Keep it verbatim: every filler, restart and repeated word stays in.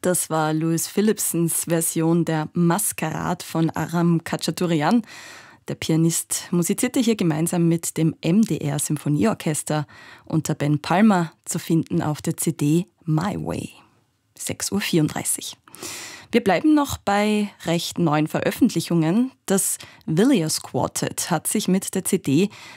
Das war Louis Phillipsons Version der Maskerade von Aram Khachaturian. Der Pianist musizierte hier gemeinsam mit dem M D R Symphonieorchester unter Ben Palmer, zu finden auf der C D My Way. sechs Uhr vierunddreißig. Wir bleiben noch bei recht neuen Veröffentlichungen. Das Villiers Quartet hat sich mit der C D